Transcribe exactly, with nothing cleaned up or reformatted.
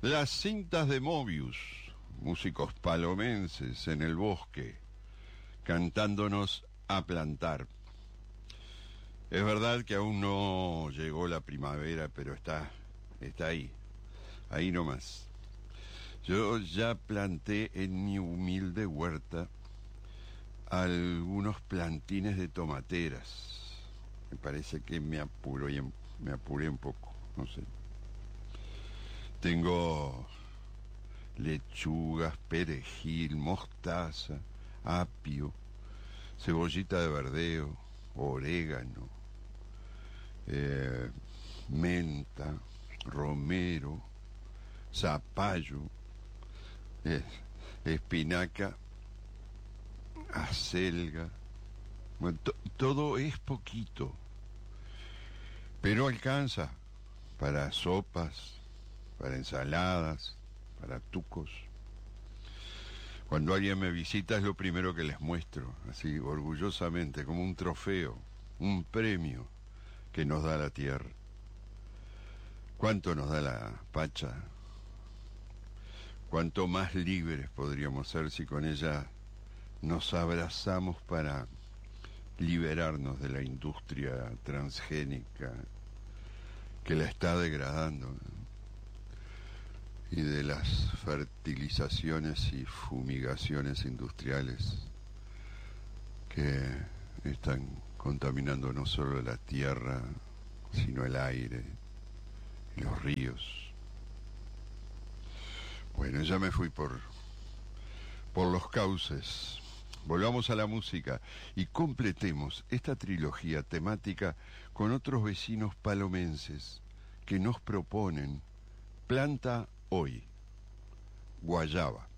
Las cintas de Mobius, músicos palomenses en el bosque, cantándonos a plantar. Es verdad que aún no llegó la primavera, pero está, está ahí, ahí nomás. Yo ya planté en mi humilde huerta algunos plantines de tomateras. Me parece que me apuro y me apuré un poco, no sé. Tengo lechugas, perejil, mostaza, apio, cebollita de verdeo, orégano, eh, menta, romero, zapallo, eh, espinaca, acelga. Bueno, to- todo es poquito, pero alcanza para sopas, para ensaladas, para tucos. Cuando alguien me visita es lo primero que les muestro, así orgullosamente, como un trofeo, un premio que nos da la tierra. ¿Cuánto nos da la Pacha? Cuánto más libres podríamos ser si con ella nos abrazamos para liberarnos de la industria transgénica que la está degradando, ¿no? Y de las fertilizaciones y fumigaciones industriales que están contaminando no solo la tierra, sino el aire y los ríos. Bueno, ya me fui por, por los cauces. Volvamos a la música y completemos esta trilogía temática con otros vecinos palomenses que nos proponen Planta Hoy, Guayaba.